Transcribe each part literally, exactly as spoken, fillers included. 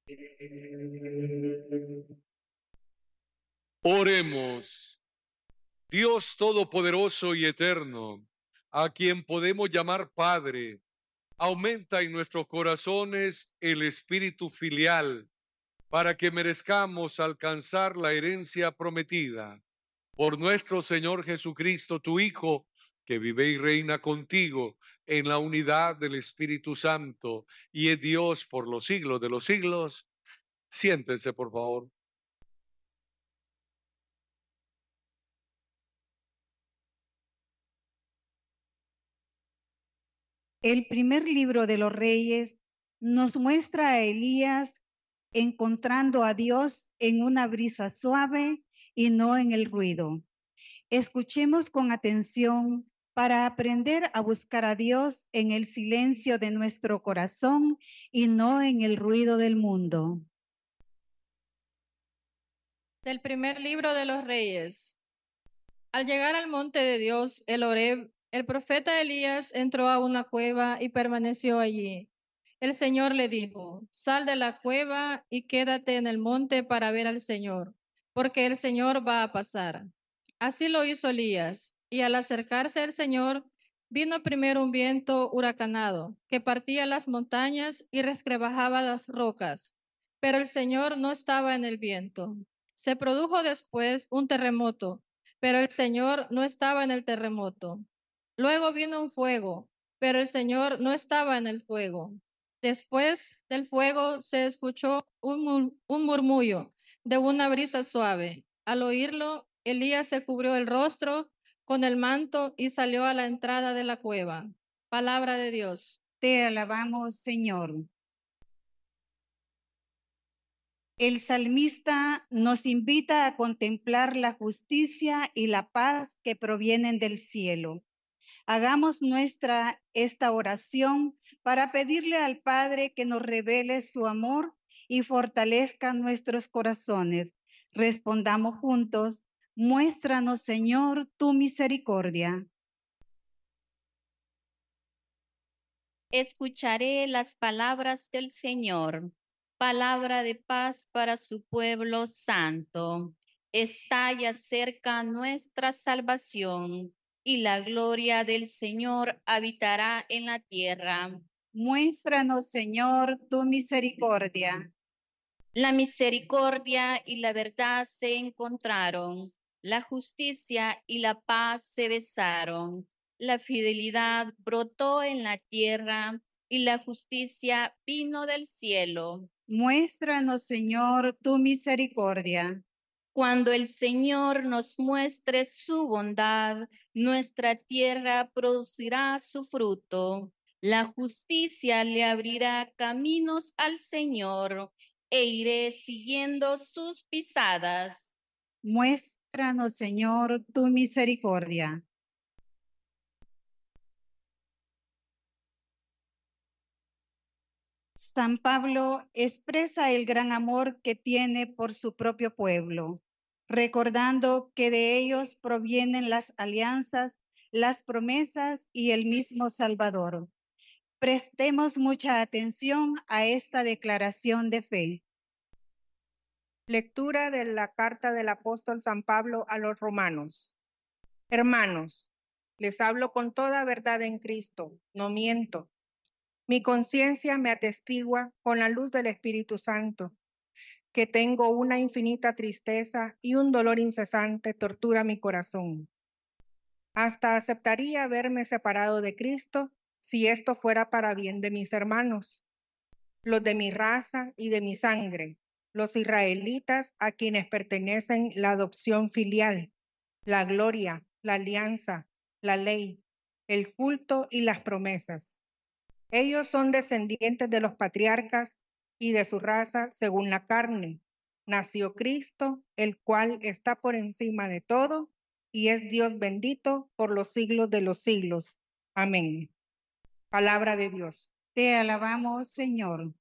Oremos. Dios Todopoderoso y Eterno, a quien podemos llamar Padre, aumenta en nuestros corazones el espíritu filial para que merezcamos alcanzar la herencia prometida. Por nuestro Señor Jesucristo, tu Hijo, que vive y reina contigo en la unidad del Espíritu Santo y es Dios por los siglos de los siglos. Siéntense, por favor. El primer libro de los Reyes nos muestra a Elías encontrando a Dios en una brisa suave y no en el ruido. Escuchemos con atención para aprender a buscar a Dios en el silencio de nuestro corazón y no en el ruido del mundo. Del primer libro de los Reyes. Al llegar al monte de Dios, el Horeb, el profeta Elías entró a una cueva y permaneció allí. El Señor le dijo: sal de la cueva y quédate en el monte para ver al Señor, porque el Señor va a pasar. Así lo hizo Elías, y al acercarse al Señor, vino primero un viento huracanado, que partía las montañas y resquebrajaba las rocas, pero el Señor no estaba en el viento. Se produjo después un terremoto, pero el Señor no estaba en el terremoto. Luego vino un fuego, pero el Señor no estaba en el fuego. Después del fuego se escuchó un, un murmullo de una brisa suave. Al oírlo, Elías se cubrió el rostro con el manto y salió a la entrada de la cueva. Palabra de Dios. Te alabamos, Señor. El salmista nos invita a contemplar la justicia y la paz que provienen del cielo. Hagamos nuestra esta oración para pedirle al Padre que nos revele su amor y fortalezca nuestros corazones. Respondamos juntos: muéstranos, Señor, tu misericordia. Escucharé las palabras del Señor, palabra de paz para su pueblo santo. Está ya cerca nuestra salvación, y la gloria del Señor habitará en la tierra. Muéstranos, Señor, tu misericordia. La misericordia y la verdad se encontraron, la justicia y la paz se besaron. La fidelidad brotó en la tierra y la justicia vino del cielo. Muéstranos, Señor, tu misericordia. Cuando el Señor nos muestre su bondad, nuestra tierra producirá su fruto. La justicia le abrirá caminos al Señor, e iré siguiendo sus pisadas. Muéstranos, Señor, tu misericordia. San Pablo expresa el gran amor que tiene por su propio pueblo, recordando que de ellos provienen las alianzas, las promesas y el mismo Salvador. Prestemos mucha atención a esta declaración de fe. Lectura de la carta del apóstol San Pablo a los romanos. Hermanos, les hablo con toda verdad en Cristo, no miento. Mi conciencia me atestigua con la luz del Espíritu Santo, que tengo una infinita tristeza y un dolor incesante tortura mi corazón. Hasta aceptaría verme separado de Cristo si esto fuera para bien de mis hermanos, los de mi raza y de mi sangre, los israelitas a quienes pertenecen la adopción filial, la gloria, la alianza, la ley, el culto y las promesas. Ellos son descendientes de los patriarcas y de su raza según la carne. Nació Cristo, el cual está por encima de todo y es Dios bendito por los siglos de los siglos. Amén. Palabra de Dios. Te alabamos, Señor.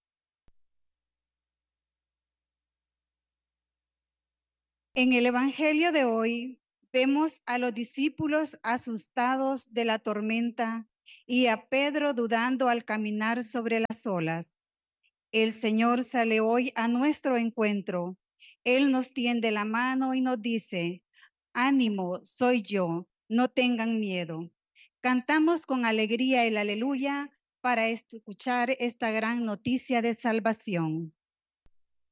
En el Evangelio de hoy vemos a los discípulos asustados de la tormenta y a Pedro dudando al caminar sobre las olas. El Señor sale hoy a nuestro encuentro. Él nos tiende la mano y nos dice, ánimo, soy yo, no tengan miedo. Cantamos con alegría el aleluya para escuchar esta gran noticia de salvación.